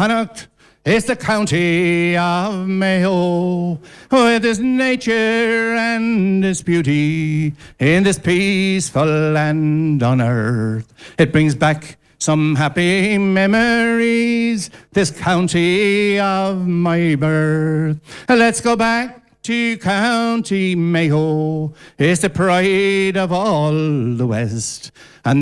Connacht. It's the county of Mayo, with its nature and its beauty, in this peaceful land on earth. It brings back some happy memories, this county of my birth. Let's go back to County Mayo. It's the pride of all the West. And